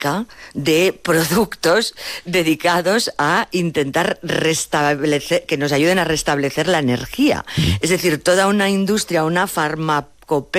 marca de productos dedicados a intentar restablecer, que nos ayuden a restablecer la energía. Es decir, toda una industria, una farmacopea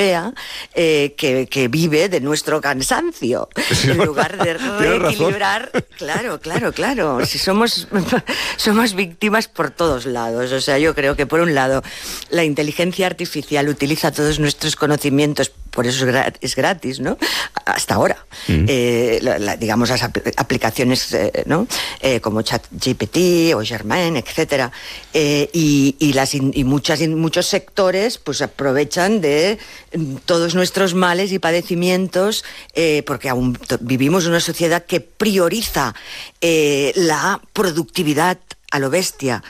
que vive de nuestro cansancio, en lugar de reequilibrar. Claro. Si somos víctimas por todos lados. O sea, yo creo que por un lado la inteligencia artificial utiliza todos nuestros conocimientos, por eso es gratis, ¿no? Hasta ahora. Digamos, las aplicaciones, ¿no? Como ChatGPT o Germain, etcétera. Y muchos sectores pues aprovechan de todos nuestros males y padecimientos, porque aún vivimos en una sociedad que prioriza la productividad a lo bestia,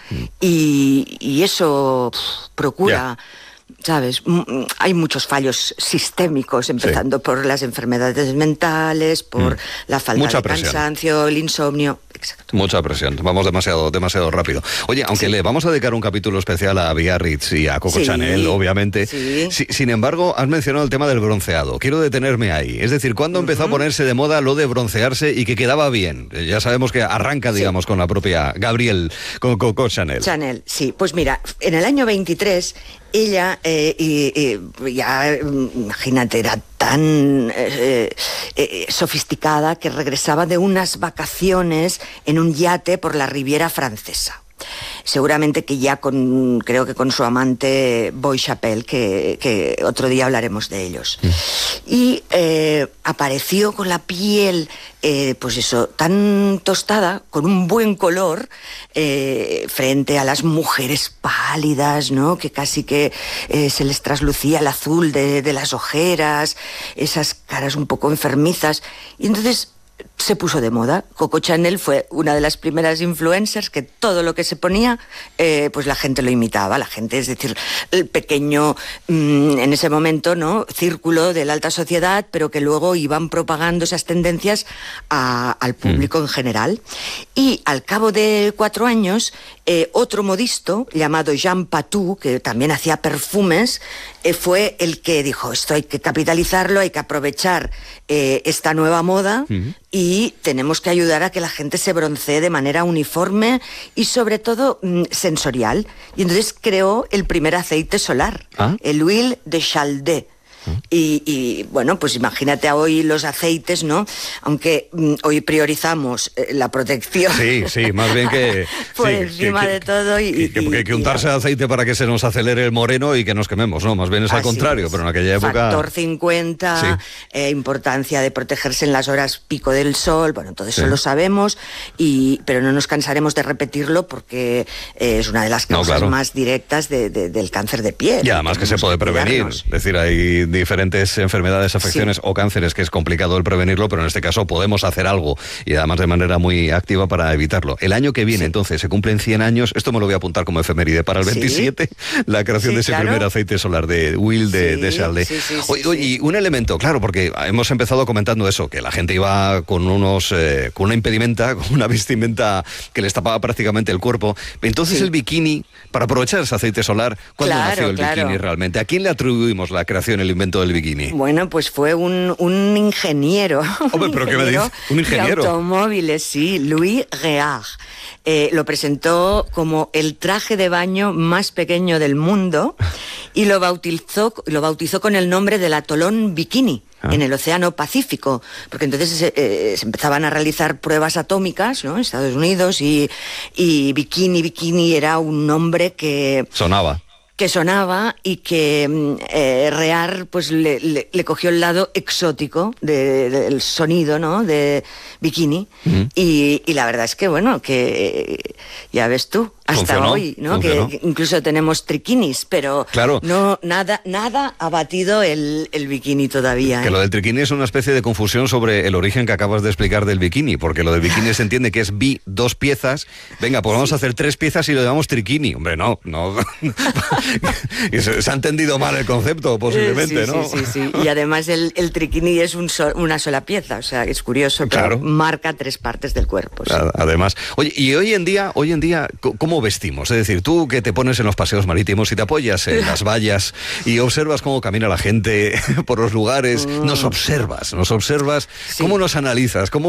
y eso procura... ¿Sabes? Hay muchos fallos sistémicos, empezando por las enfermedades mentales, por la falta de cansancio, el insomnio. Exacto. Mucha presión. Vamos demasiado rápido. Oye, aunque le vamos a dedicar un capítulo especial a Biarritz y a Coco Chanel, obviamente. Sin embargo, has mencionado el tema del bronceado. Quiero detenerme ahí. Es decir, ¿cuándo empezó a ponerse de moda lo de broncearse y que quedaba bien? Ya sabemos que arranca, digamos, con la propia Gabrielle, con Coco Chanel. Chanel, sí. Pues mira, en el año 23... ella, ya, imagínate, era tan sofisticada que regresaba de unas vacaciones en un yate por la Riviera Francesa. Seguramente que ya creo que con su amante Boy Chappelle, que otro día hablaremos de ellos. Y apareció con la piel, pues eso, tan tostada, con un buen color, frente a las mujeres pálidas, ¿no? Que casi que se les traslucía el azul de las ojeras, esas caras un poco enfermizas. Y entonces se puso de moda. Coco Chanel fue una de las primeras influencers que todo lo que se ponía, pues la gente lo imitaba. La gente, es decir, el pequeño, en ese momento, ¿no?, círculo de la alta sociedad, pero que luego iban propagando esas tendencias al público en general. Y al cabo de 4 años, otro modisto llamado Jean Patou, que también hacía perfumes, fue el que dijo: esto hay que capitalizarlo, hay que aprovechar esta nueva moda, y tenemos que ayudar a que la gente se broncee de manera uniforme y sobre todo sensorial. Y entonces creó el primer aceite solar, el Huile de Chaldée. Y bueno, pues imagínate hoy los aceites, ¿no? Aunque hoy priorizamos la protección. Sí, más bien que... por encima de todo. Que untarse aceite para que se nos acelere el moreno y que nos quememos, ¿no? Más bien es al contrario, pero en aquella época... Factor 50, importancia de protegerse en las horas pico del sol, bueno, todo eso lo sabemos, pero no nos cansaremos de repetirlo porque es una de las causas más directas del cáncer de piel. Y además que se puede prevenir, es decir, hay diferentes enfermedades, afecciones o cánceres que es complicado el prevenirlo, pero en este caso podemos hacer algo, y además de manera muy activa, para evitarlo. El año que viene, entonces, se cumplen 100 años, esto me lo voy a apuntar como efeméride para el 27, la creación de ese primer aceite solar de Huile de Chaldée. Oye, y un elemento, claro, porque hemos empezado comentando eso, que la gente iba con con una impedimenta, con una vestimenta que les tapaba prácticamente el cuerpo. Entonces el bikini, para aprovechar ese aceite solar, ¿cuándo nació el bikini realmente? ¿A quién le atribuimos la creación, el invento del bikini? Bueno, pues fue un ingeniero. Hombre, ¿pero qué me dices? ¿Un ingeniero? De automóviles, sí, Louis Réard. Lo presentó como el traje de baño más pequeño del mundo y lo bautizó con el nombre del atolón Bikini, en el Océano Pacífico, porque entonces se empezaban a realizar pruebas atómicas, ¿no?, en Estados Unidos, y Bikini era un nombre que sonaba y que Réard pues le cogió el lado exótico del sonido, ¿no?, de bikini, y la verdad es que, bueno, que ya ves tú, hasta hoy, ¿no?, que incluso tenemos triquinis, pero no, nada ha batido el bikini todavía. Que lo del triquini es una especie de confusión sobre el origen que acabas de explicar del bikini, porque lo del bikini se entiende que es 2 piezas, venga, pues vamos a hacer 3 piezas y lo llamamos triquini. Hombre, no. Se ha entendido mal el concepto, posiblemente, ¿no? Sí. Y además el triquini es una sola pieza, o sea, es curioso, pero marca 3 partes del cuerpo. Sí. Además. Oye, y hoy en día, ¿cómo vestimos? Es decir, tú que te pones en los paseos marítimos y te apoyas en las vallas y observas cómo camina la gente por los lugares, nos observas, ¿cómo nos analizas? ¿Cómo